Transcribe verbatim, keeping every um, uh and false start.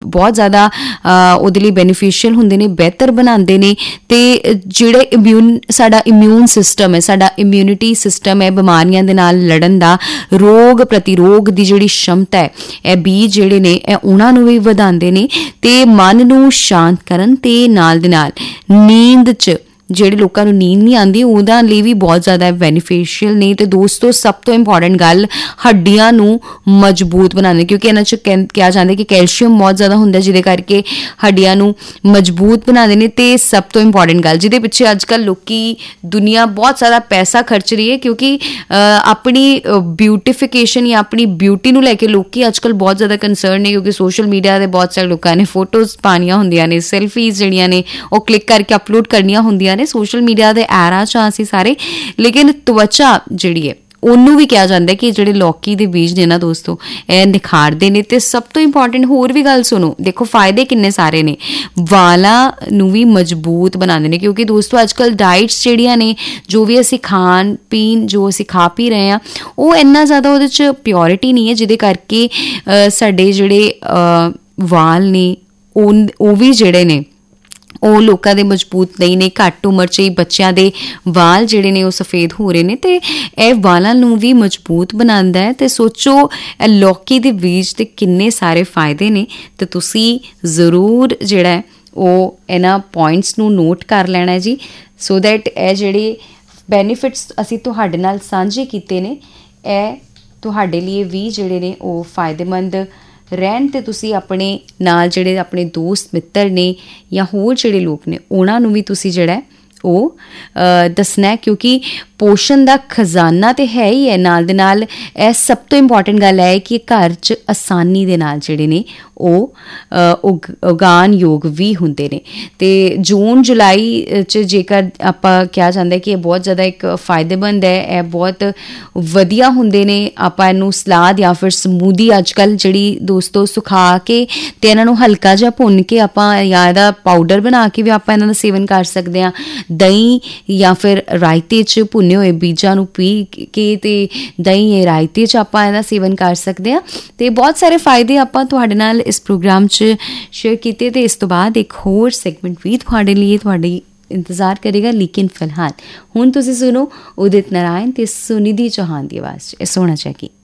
ਬਹੁਤ ਜ਼ਿਆਦਾ ਉਹਦੇ ਲਈ ਬੈਨੀਫੀਸ਼ੀਅਲ ਹੁੰਦੇ ਨੇ, ਬਿਹਤਰ ਬਣਾਉਂਦੇ ਨੇ। ਅਤੇ ਜਿਹੜੇ ਇਮਿਊਨ ਸਾਡਾ ਇਮਿਊਨ ਸਿਸਟਮ ਹੈ, ਸਾਡਾ ਇਮਿਊਨਿਟੀ ਸਿਸਟਮ ਹੈ, ਬਿਮਾਰੀਆਂ ਦੇ ਨਾਲ ਲੜਨ ਦਾ, ਰੋਗ ਪ੍ਰਤੀਰੋਗ ਦੀ ਜਿਹੜੀ ਸ਼ਮਤਾ ਹੈ, ਇਹ ਬੀਜ ਜਿਹੜੇ ਨੇ ਇਹ ਉਹਨਾਂ ਨੂੰ ਵੀ ਵਧਾਉਂਦੇ ਨੇ ਅਤੇ ਮਨ ਨੂੰ ਸ਼ਾਂਤ ਕਰਨ ਅਤੇ ਨਾਲ ਦੇ ਨਾਲ ਨੀਂਦ 'ਚ ਜਿਹੜੇ ਲੋਕਾਂ ਨੂੰ ਨੀਂਦ ਨਹੀਂ ਆਉਂਦੀ ਉਹਨਾਂ ਲਈ ਵੀ ਬਹੁਤ ਜ਼ਿਆਦਾ ਬੈਨੀਫੀਸ਼ੀਅਲ ਨੇ। ਅਤੇ ਦੋਸਤੋ ਸਭ ਤੋਂ ਇੰਪੋਰਟੈਂਟ ਗੱਲ, ਹੱਡੀਆਂ ਨੂੰ ਮਜ਼ਬੂਤ ਬਣਾਉਂਦੇ, ਕਿਉਂਕਿ ਇਹਨਾਂ 'ਚ ਕਹਿ ਕਿਹਾ ਜਾਂਦਾ ਕਿ ਕੈਲਸ਼ੀਅਮ ਬਹੁਤ ਜ਼ਿਆਦਾ ਹੁੰਦਾ ਜਿਹਦੇ ਕਰਕੇ ਹੱਡੀਆਂ ਨੂੰ ਮਜ਼ਬੂਤ ਬਣਾਉਂਦੇ ਨੇ। ਅਤੇ ਸਭ ਤੋਂ ਇੰਪੋਰਟੈਂਟ ਗੱਲ ਜਿਹਦੇ ਪਿੱਛੇ ਅੱਜ ਕੱਲ੍ਹ ਲੋਕ ਦੁਨੀਆ ਬਹੁਤ ਜ਼ਿਆਦਾ ਪੈਸਾ ਖਰਚ ਰਹੀ ਹੈ, ਕਿਉਂਕਿ ਆਪਣੀ ਬਿਊਟੀਫਿਕੇਸ਼ਨ ਜਾਂ ਆਪਣੀ ਬਿਊਟੀ ਨੂੰ ਲੈ ਕੇ ਲੋਕ ਅੱਜ ਕੱਲ੍ਹ ਬਹੁਤ ਜ਼ਿਆਦਾ ਕੰਸਰਨ ਨੇ, ਕਿਉਂਕਿ ਸੋਸ਼ਲ ਮੀਡੀਆ 'ਤੇ ਬਹੁਤ ਸਾਰੇ ਲੋਕਾਂ ਨੇ ਫੋਟੋਜ਼ ਪਾਉਣੀਆਂ ਹੁੰਦੀਆਂ ਨੇ, ਸੈਲਫੀਜ਼ ਜਿਹੜੀਆਂ ਨੇ ਉਹ ਕਲਿੱਕ ਕਰਕੇ ਅਪਲੋਡ ਕਰਨੀਆਂ ਹੁੰਦੀਆਂ ਨੇ ਸੋਸ਼ਲ ਮੀਡੀਆ ਦੇ ਐਰਾ 'ਚ ਅਸੀਂ ਸਾਰੇ। ਲੇਕਿਨ ਤਵਚਾ ਜਿਹੜੀ ਹੈ ਉਹਨੂੰ ਵੀ ਕਿਹਾ ਜਾਂਦਾ ਕਿ ਜਿਹੜੇ ਲੌਕੀ ਦੇ ਬੀਜ ਨੇ ਨਾ ਦੋਸਤੋ ਇਹ ਨਿਖਾਰਦੇ ਨੇ। ਅਤੇ ਸਭ ਤੋਂ ਇੰਪੋਰਟੈਂਟ ਹੋਰ ਵੀ ਗੱਲ ਸੁਣੋ, ਦੇਖੋ ਫਾਇਦੇ ਕਿੰਨੇ ਸਾਰੇ ਨੇ, ਵਾਲਾਂ ਨੂੰ ਵੀ ਮਜ਼ਬੂਤ ਬਣਾਉਂਦੇ ਨੇ, ਕਿਉਂਕਿ ਦੋਸਤੋ ਅੱਜ ਕੱਲ੍ਹ ਡਾਈਟਸ ਜਿਹੜੀਆਂ ਨੇ, ਜੋ ਵੀ ਅਸੀਂ ਖਾਣ ਪੀਣ ਜੋ ਅਸੀਂ ਖਾ ਪੀ ਰਹੇ ਹਾਂ ਉਹ ਇੰਨਾ ਜ਼ਿਆਦਾ ਉਹਦੇ 'ਚ ਪਿਓਰਿਟੀ ਨਹੀਂ ਹੈ, ਜਿਹਦੇ ਕਰਕੇ ਸਾਡੇ ਜਿਹੜੇ ਵਾਲ ਨੇ ਉਹ ਉਹ ਵੀ ਜਿਹੜੇ ਨੇ ਉਹ ਲੋਕਾਂ ਦੇ ਮਜ਼ਬੂਤ ਨਹੀਂ ਨੇ। ਘੱਟ ਉਮਰ 'ਚ ਹੀ ਬੱਚਿਆਂ ਦੇ ਵਾਲ ਜਿਹੜੇ ਨੇ ਉਹ ਸਫੇਦ ਹੋ ਰਹੇ ਨੇ ਅਤੇ ਇਹ ਵਾਲਾਂ ਨੂੰ ਵੀ ਮਜ਼ਬੂਤ ਬਣਾਉਂਦਾ ਹੈ। ਅਤੇ ਸੋਚੋ ਇਹ ਲੌਕੀ ਦੇ ਬੀਜ ਦੇ ਕਿੰਨੇ ਸਾਰੇ ਫਾਇਦੇ ਨੇ, ਅਤੇ ਤੁਸੀਂ ਜ਼ਰੂਰ ਜਿਹੜਾ ਹੈ ਉਹ ਇਹਨਾਂ ਪੁਆਇੰਟਸ ਨੂੰ ਨੋਟ ਕਰ ਲੈਣਾ ਜੀ, ਸੋ ਦੈਟ ਇਹ ਜਿਹੜੇ ਬੈਨੀਫਿਟਸ ਅਸੀਂ ਤੁਹਾਡੇ ਨਾਲ ਸਾਂਝੇ ਕੀਤੇ ਨੇ ਇਹ ਤੁਹਾਡੇ ਲਈ ਵੀ ਜਿਹੜੇ ਨੇ ਉਹ ਫਾਇਦੇਮੰਦ ਰਹਿਣ। ਅਤੇ ਤੁਸੀਂ ਆਪਣੇ ਨਾਲ ਜਿਹੜੇ ਆਪਣੇ ਦੋਸਤ ਮਿੱਤਰ ਨੇ ਜਾਂ ਹੋਰ ਜਿਹੜੇ ਲੋਕ ਨੇ ਉਹਨਾਂ ਨੂੰ ਵੀ ਤੁਸੀਂ ਜਿਹੜਾ ਉਹ ਦੱਸਣਾ, ਕਿਉਂਕਿ ਪੋਸ਼ਣ ਦਾ ਖਜ਼ਾਨਾ ਤਾਂ ਹੈ ਹੀ ਹੈ। ਨਾਲ ਦੇ ਨਾਲ ਇਹ ਸਭ ਤੋਂ ਇੰਪੋਰਟੈਂਟ ਗੱਲ ਹੈ ਕਿ ਘਰ 'ਚ ਆਸਾਨੀ ਦੇ ਨਾਲ ਜਿਹੜੇ ਨੇ ਉਹ ਉਗ ਉਗਾਉਣ ਯੋਗ ਵੀ ਹੁੰਦੇ ਨੇ। ਅਤੇ ਜੂਨ ਜੁਲਾਈ 'ਚ ਜੇਕਰ ਆਪਾਂ ਕਿਹਾ ਜਾਂਦਾ ਕਿ ਇਹ ਬਹੁਤ ਜ਼ਿਆਦਾ ਇੱਕ ਫਾਇਦੇਮੰਦ ਹੈ, ਇਹ ਬਹੁਤ ਵਧੀਆ ਹੁੰਦੇ ਨੇ। ਆਪਾਂ ਇਹਨੂੰ ਸਲਾਦ ਜਾਂ ਫਿਰ ਸਮੂਦੀ ਅੱਜ ਕੱਲ੍ਹ ਜਿਹੜੀ ਦੋਸਤੋ ਸੁਖਾ ਕੇ ਅਤੇ ਇਹਨਾਂ ਨੂੰ ਹਲਕਾ ਜਿਹਾ ਭੁੰਨ ਕੇ ਆਪਾਂ ਜਾਂ ਇਹਦਾ ਪਾਊਡਰ ਬਣਾ ਕੇ ਵੀ ਆਪਾਂ ਇਹਨਾਂ ਦਾ ਸੇਵਨ ਕਰ ਸਕਦੇ ਹਾਂ। ਦਹੀਂ ਜਾਂ ਫਿਰ ਰਾਇਤੇ 'ਚ ਭੁੰਨੇ ਹੋਏ ਬੀਜਾਂ ਨੂੰ ਪੀ ਕੇ ਅਤੇ ਦਹੀਂ ਰਾਇਤੇ 'ਚ ਆਪਾਂ ਇਹਦਾ ਸੇਵਨ ਕਰ ਸਕਦੇ ਹਾਂ। ਅਤੇ ਬਹੁਤ ਸਾਰੇ ਫਾਇਦੇ ਆਪਾਂ ਤੁਹਾਡੇ ਨਾਲ ਇਸ ਪ੍ਰੋਗਰਾਮ 'ਚ ਸ਼ੇਅਰ ਕੀਤੇ। ਅਤੇ ਇਸ ਤੋਂ ਬਾਅਦ ਇੱਕ ਹੋਰ ਸੈਗਮੈਂਟ ਵੀ ਤੁਹਾਡੇ ਲਈ ਤੁਹਾਡੀ ਇੰਤਜ਼ਾਰ ਕਰੇਗਾ। ਲੇਕਿਨ ਫਿਲਹਾਲ ਹੁਣ ਤੁਸੀਂ ਸੁਣੋ ਉਦਿਤ ਨਾਰਾਇਣ ਅਤੇ ਸੁਨਿਧੀ ਚੌਹਾਨ ਦੀ ਆਵਾਜ਼ 'ਚ ਇਹ ਸੋਹਣਾ ਚੱਕੀ।